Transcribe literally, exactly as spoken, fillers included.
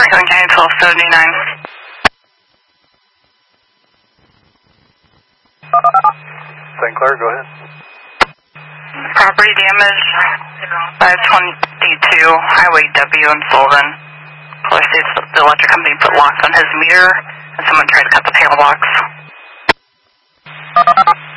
Seven County twelve seventy-nine. Saint Clair, go ahead. Property damage, five twenty-two, Highway W in Sullivan. Caller states that the electric company put locks on his meter, and someone tried to cut the panel box.